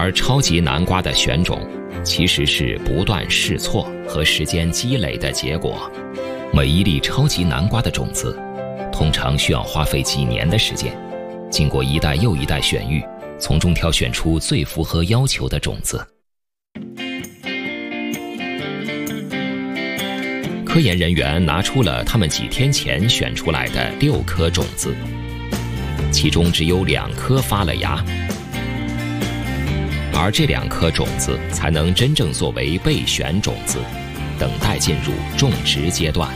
而超级南瓜的选种，其实是不断试错和时间积累的结果。每一粒超级南瓜的种子，通常需要花费几年的时间，经过一代又一代选育，从中挑选出最符合要求的种子。科研人员拿出了他们几天前选出来的6颗种子，其中只有2颗发了芽，而这2颗种子才能真正作为备选种子，等待进入种植阶段。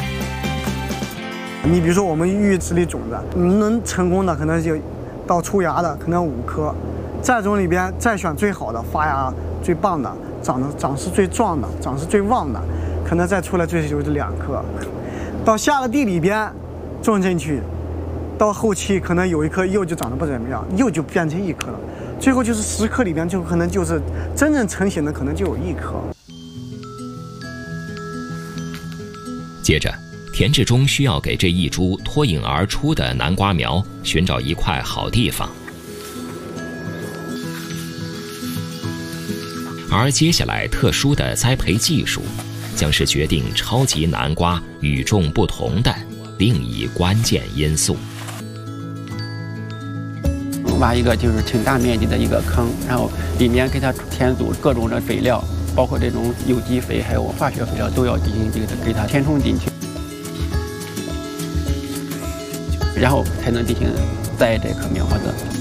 你比如说，我们育10粒种子，能成功的可能就到出芽的可能5颗，在种里边再选最好的、发芽最棒的、长势最壮的、长势最旺的，可能再出来最就是2颗。到下个地里边种进去，到后期可能有1颗又就长得不怎么样，又就变成1颗了。最后就是10颗里边就可能就是真正成型的可能就有1颗。 接着，田志忠需要给这一株脱颖而出的南瓜苗寻找一块好地方，而接下来特殊的栽培技术，将是决定超级南瓜与众不同的另一关键因素。 挖一个就是挺大面积的一个坑，然后里面给它填足各种的肥料，包括这种有机肥还有化学肥料都要进行给它填充进去，然后才能进行栽这棵苗子。